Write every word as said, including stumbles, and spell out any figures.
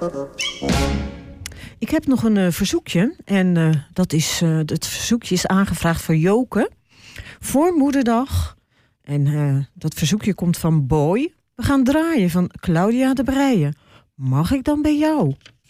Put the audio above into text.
Ik heb nog een uh, verzoekje. En uh, dat is, uh, het verzoekje is aangevraagd voor Joke. Voor Moederdag. En uh, dat verzoekje komt van Boy. We gaan draaien van Claudia de Breije. Mag ik dan bij jou?